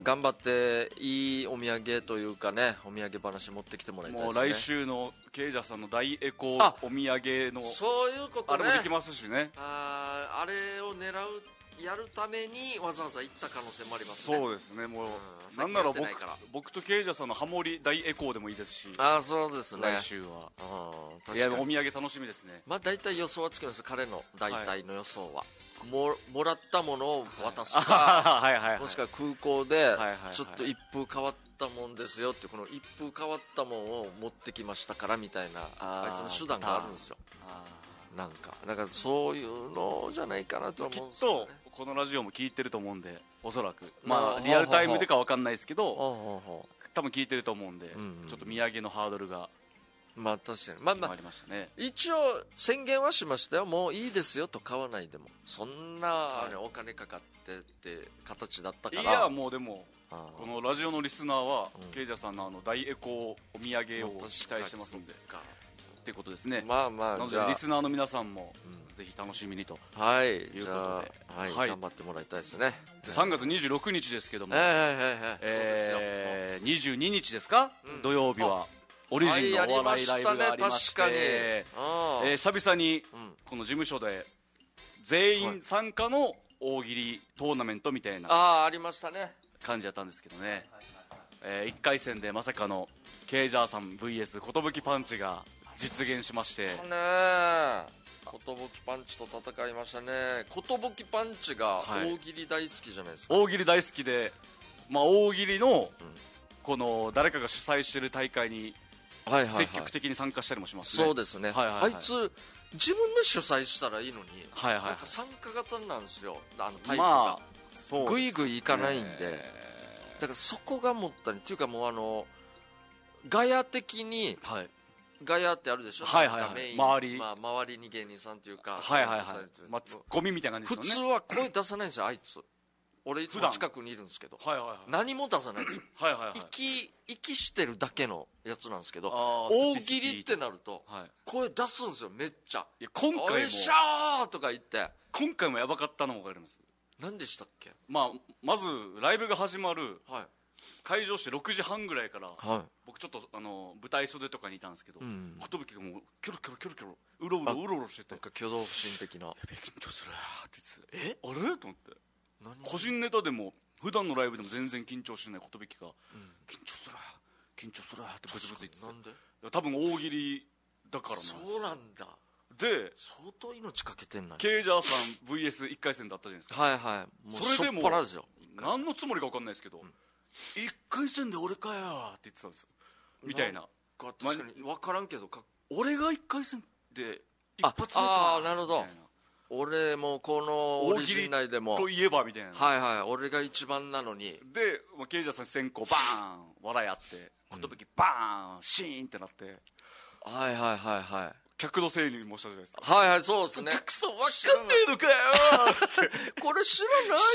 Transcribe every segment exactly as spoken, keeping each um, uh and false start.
頑張っていいお土産というかね、お土産話持ってきてもらいたいですね。 もう来週のケイジャーさんの大エコあお土産のそういうことね。 あれもできますしね。 ああれを狙うやるためにわざわざ行った可能性もありますね。 そうですね。もう、 うん、 なんなら僕ら僕とケイジャーさんのハモリ大エコーでもいいですし。 ああそうですね。 来週は。 あ確かに。 いやお土産楽しみですね。 まあ大体予想はつきます。彼の大体の予想は。はい、も, もらったものを渡すか、はいはいはい、もしくは空港でちょっと一風変わったもんですよって、この一風変わったもんを持ってきましたからみたいな あ, あいつの手段があるんですよ。なんかだからそういうのじゃないかなと思うんですよね。 きっとこのラジオも聞いてると思うんで、おそらくまあリアルタイムでか分かんないですけど、多分聞いてると思うんで、うんうん、ちょっと土産のハードルがまあ確かにまあまあありましたね。 一応宣言はしましたよ。もういいですよと買わないでも、そんな、はい、お金かかってって形だったから。 いやもうでもこのラジオのリスナーは、うん、ケイジャーさんのあの大エコお土産を期待してますんでっていうことですね。 まあまあなのでリスナーの皆さんも、うん、ぜひ楽しみにとはいいうことで、 はいはい、頑張ってもらいたいですね。 でさんがつにじゅうろくにちですけども、 えー、にじゅうににちですか、うん、土曜日はオリジンのお笑いライブがありまして、はい、えー、久々にこの事務所で全員参加の大喜利トーナメントみたいなあありましたね感じだったんですけどね、えー、いっかい戦でまさかのケイジャーさん ブイエス 寿パンチが実現しまして、 ね、寿パンチと戦いましたね。寿パンチが大喜利大好きじゃないですか、 はい、大喜利大好きで、まあ、大喜利のこの誰かが主催している大会に積極的に参加したりもしますね。 そうですね、はいはいはい、あいつ自分で主催したらいいのに、はいはいはい、なんか参加型なんですよ、あのタイプが、まあ、ぐいぐいいかないんで、だからそこがもったいないっていうか、もうあのガヤ的に、はい、ガヤってあるでしょ、 はいはいはい、 メイン周り、 まあ、周りに芸人さんというか、 はいはいはい、まあ、ツッコミみたいな感じですよね。 普通は声出さないんですよあいつ。俺いつも近くにいるんですけど、はいはいはい、何も出さないんですよはいはい、はい、息, 息してるだけのやつなんですけど、大喜利ってなると声出すんですよめっちゃ。 いや今回もおいしゃーとか言って、 今回もやばかったのも分かります。 何でしたっけ、 まあ、まずライブが始まる、はい、会場してろくじはんぐらいから、はい、僕ちょっとあの舞台袖とかにいたんですけど、寿、うん、がもうキョロキョロキョロキョロうろうろうろうろしてて、 なんか挙動不審的な、やべ緊張するって言って、えあれと思って、個人ネタでも普段のライブでも全然緊張しない寿が、うん、緊張する緊張するってブツブツ言ってて、なんで多分大喜利だからな。 そうなんだ。 で相当命かけてんな。 ケイジャーさん ブイエスいっ 回戦だったじゃないですか。 はいはい、もうそれでも何のつもりか分かんないですけど、うん、いっかい戦で俺かよって言ってたんですよみたいな。 確かに分からんけどか、 俺がいっかい戦で一発目か、 ああなるほど、俺もこのオリジン内でもといえばみたいな、 はいはい、俺が一番なのに、 でケイジャーさん先行バーン笑いあって寿、うん、バーンシーンってなって、 はいはいはいはい、 客のせいにもしたじゃないですか。 はいはいそうですね。 くそ分かんねえのかよこれ知ら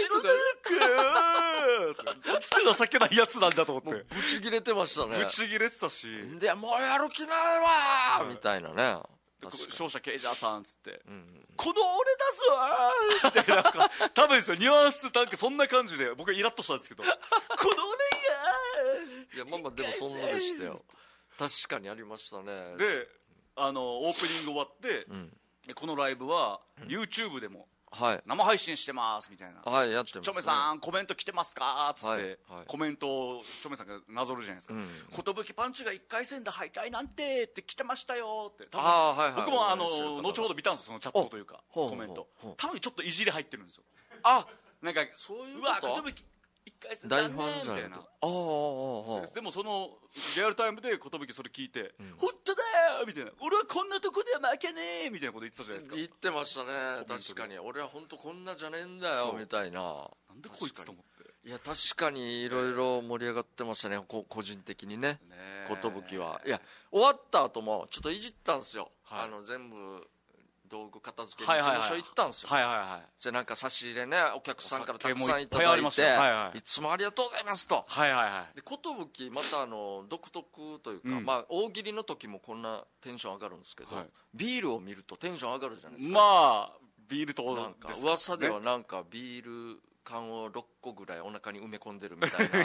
ないとか知らねえのかよって情けないやつなんだと思って、 ブチギレてましたね。 ブチギレてたし、 でもうやる気ないわーみたいなね。 勝者ケイジャーさんっつって、うんうん、この俺だぞーってなんか多分ですよニュアンスなんかそんな感じで僕はイラッとしたんですけどこの俺やーいやまあまあでもそんなでしたよ。確かにありましたね。 であのオープニング終わって、うん、このライブは YouTube でも生配信してますみたいな、 はい、やってますね。 チョメさんコメント来てますかっつって、はいはい、コメントをチョメさんがなぞるじゃないですか、うん、寿パンチがいっかい戦で敗退なんてって来てましたよって多分、あ、はいはい、僕もあの後ほど見たんですよそのチャットというかコメント、多分ちょっといじり入ってるんですよ。あなんかそういうことうわ寿いっかい戦だねみたいな。ああでもそのリアルタイムで寿それ聞いて、うん、本当だよみたいな、俺はこんなとこでは負けねえみたいなこと言ってたじゃないですか。 言ってましたね。確かに俺は本当こんなじゃねえんだよみたいな。 なんでこいつと思って、 いや確かにいろいろ盛り上がってましたね、こ個人的にね寿は。いや終わった後もちょっといじったんですよ、はい、あの全部道具片付けに事務所行ったんですよ。はいはいはい。じゃあなんか差し入れねお客さんからたくさんいただいて、はいはい、いつもありがとうございますと。はいはいはい。で寿またあの独特というか、うん、まあ大喜利の時もこんなテンション上がるんですけど、はい、ビールを見るとテンション上がるじゃないですか。 まあビールとなんか噂ではなんかビール缶をろっこぐらいお腹に埋め込んでるみたいな